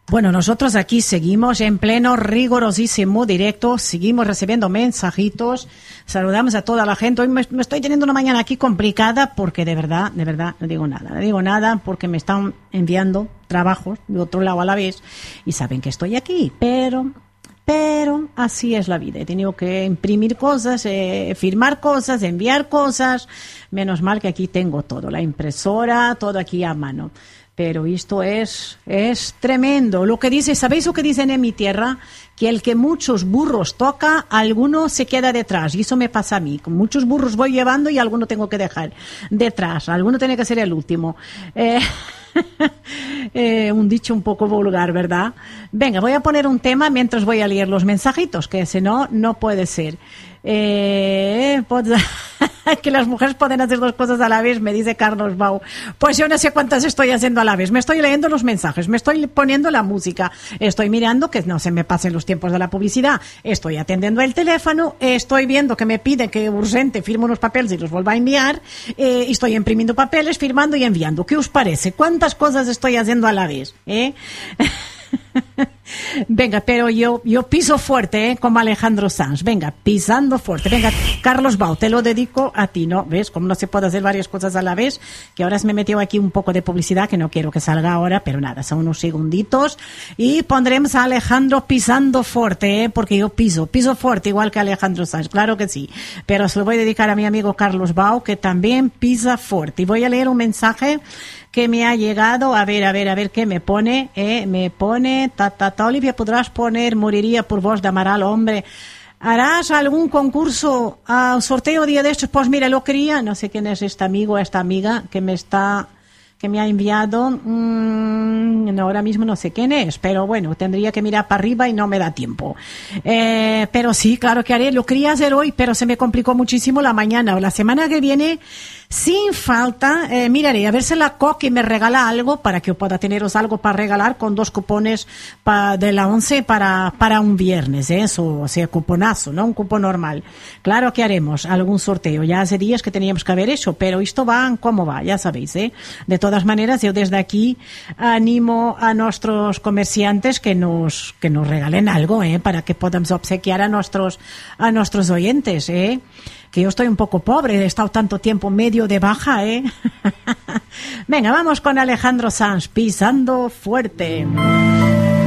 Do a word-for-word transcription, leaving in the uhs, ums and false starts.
Bueno, nosotros aquí seguimos en pleno rigorosísimo directo, seguimos recibiendo mensajitos, saludamos a toda la gente. Hoy me, me estoy teniendo una mañana aquí complicada porque de verdad, de verdad, no digo nada, no digo nada porque me están enviando trabajos de otro lado a la vez y saben que estoy aquí, pero... Pero así es la vida. He tenido que imprimir cosas, eh, firmar cosas, enviar cosas. Menos mal que aquí tengo todo, la impresora, todo aquí a mano. Pero esto es, es tremendo. Lo que dice, ¿sabéis lo que dicen en mi tierra? Que el que muchos burros toca, alguno se queda detrás. Y eso me pasa a mí. Con muchos burros voy llevando y alguno tengo que dejar detrás. Alguno tiene que ser el último. Eh... eh, un dicho un poco vulgar, ¿verdad? Venga, voy a poner un tema mientras voy a leer los mensajitos, que si no, no puede ser. Eh, pues, que las mujeres pueden hacer dos cosas a la vez, me dice Carlos Bau. Pues yo no sé cuántas estoy haciendo a la vez. Me estoy leyendo los mensajes, me estoy poniendo la música, estoy mirando que no se me pasen los tiempos de la publicidad, estoy atendiendo el teléfono, estoy viendo que me piden que urgente firmo unos papeles y los vuelva a enviar, eh, estoy imprimiendo papeles, firmando y enviando. ¿Qué os parece? ¿Cuántas cosas estoy haciendo a la vez? ¿Eh? Venga, pero yo yo piso fuerte, ¿eh? Como Alejandro Sanz. Venga, pisando fuerte. Venga, Carlos Bau, te lo dedico a ti, ¿no? ¿Ves? Como no se puede hacer varias cosas a la vez, que ahora se me metió aquí un poco de publicidad, que no quiero que salga ahora, pero nada, son unos segunditos. Y pondremos a Alejandro pisando fuerte, ¿eh? Porque yo piso, piso fuerte, igual que Alejandro Sanz, claro que sí. Pero se lo voy a dedicar a mi amigo Carlos Bau, que también pisa fuerte. Y voy a leer un mensaje que me ha llegado, a ver, a ver, a ver qué me pone, eh, me pone, ta, ta, ta, Olivia, podrás poner Moriría por vos de Amaral, hombre, ¿harás algún concurso, uh, sorteo día de estos? Pues mira, lo quería, no sé quién es este amigo, esta amiga que me está, que me ha enviado, mmm, no, ahora mismo no sé quién es, pero bueno, tendría que mirar para arriba y no me da tiempo. Eh, pero sí, claro que haré, lo quería hacer hoy, pero se me complicó muchísimo la mañana o la semana que viene. Sin falta, eh, miraré a ver si la Coqui me regala algo para que yo pueda teneros algo para regalar con dos cupones pa, de la once para, para un viernes, ¿eh? Eso, o sea, cuponazo, ¿no? Un cupón normal. Claro que haremos algún sorteo. Ya hace días que teníamos que haber hecho, pero esto va como va, ya sabéis, ¿eh? De todas maneras, yo desde aquí animo a nuestros comerciantes que nos, que nos regalen algo, ¿eh? Para que podamos obsequiar a nuestros, a nuestros oyentes, ¿eh? Que yo estoy un poco pobre, he estado tanto tiempo medio de baja, ¿eh? Venga, vamos con Alejandro Sanz, pisando fuerte.